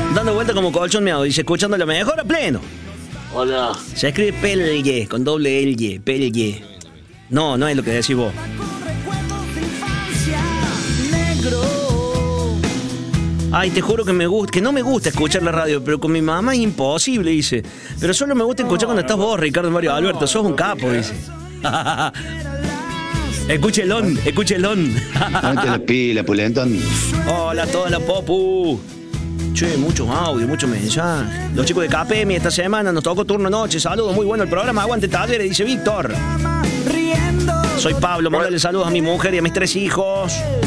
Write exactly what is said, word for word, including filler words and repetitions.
Dando vuelta como colchón meado, dice, escuchando lo mejor a pleno. Hola. Se escribe Pelye, con doble L, Pelye. No, no es lo que decís vos. Ay, te juro que me gusta, que no me gusta escuchar la radio, pero con mi mamá es imposible, dice. Pero solo me gusta escuchar cuando estás vos, Ricardo Mario Alberto, sos un capo, dice. Escúchelón, escúchelón. Ponte la pila, pulentón. Hola a toda la popu. Che, muchos audios, muchos mensajes. Los chicos de K P M esta semana nos tocó turno noche. Saludos, muy bueno el programa. Aguante Talleres, dice Víctor. Soy Pablo, mándale saludos a mi mujer y a mis tres hijos.